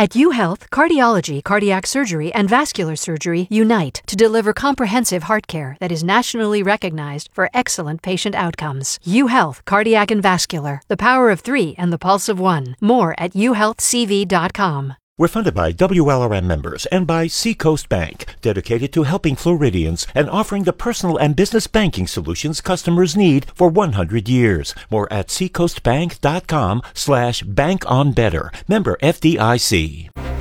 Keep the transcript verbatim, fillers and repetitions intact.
At UHealth, cardiology, cardiac surgery, and vascular surgery unite to deliver comprehensive heart care that is nationally recognized for excellent patient outcomes. UHealth, cardiac and vascular, the power of three and the pulse of one. More at u health c v dot com. We're funded by W L R M members and by Seacoast Bank, dedicated to helping Floridians and offering the personal and business banking solutions customers need for one hundred years. More at seacoastbank dot com slash bank on better. Member F D I C.